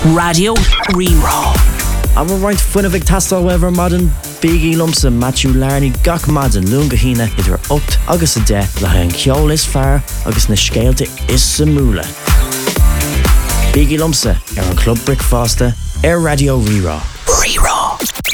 Radio Rerá. I'm right fuin of tastal wever modern Biggie Lumpsa Matthew Larney gach madan lunga hina idir ocht agus a de le an ceol is fear agus na scéalte is samúla. Biggie Lumpsa an Club Brick Fosta Radio Rerá. Rerá.